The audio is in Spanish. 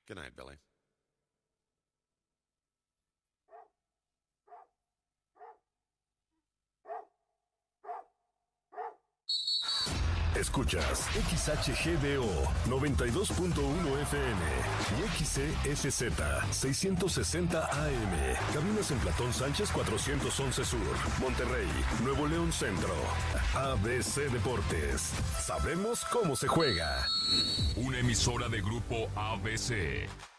Good night, Billy. Escuchas XHGDO 92.1 FM y XCSZ 660 AM. Cabinas en Platón Sánchez 411 Sur, Monterrey, Nuevo León Centro. ABC Deportes. Sabemos cómo se juega. Una emisora de Grupo ABC.